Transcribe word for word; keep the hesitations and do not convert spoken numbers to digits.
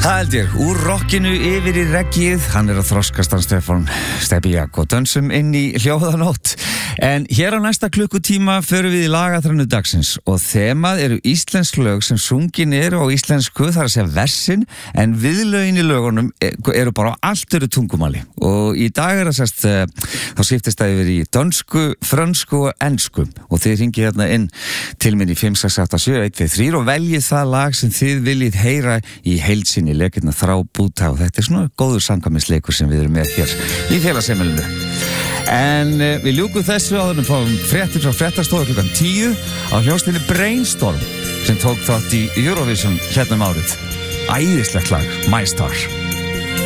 Það held ég, úr rockinu yfir í reggið, hann er að þroskast hann Stefán Stebbiak og dönsum inn í hljóðanótt. En hér á næsta klukkutíma förum við í lagaþrænu dagsins og þemað eru íslensk lög sem sungin eru á íslensku, það er að segja versin, en viðlögin í lögunum eru bara á allt öru tungumali. Og í dag er það sérst, þá skiptist það yfir í dönsku, frönsku og ensku og þið hringið hérna inn til minn í fimm sex átta sjö eitt tvö þrjú og veljið það lag sem þið viljið heyra í heild sinni. Lekirna þrá búta og þetta er svona góður samkvæmisleikur sem við erum með hér í félagsheimilinu. En uh, við ljúkum þessu áður en fáum fréttir frá fréttastofu klukkan tíu á hljómsveitinni Brainstorm sem tók þátt í Eurovision hérna um árið. Æðislegt lag, My Star.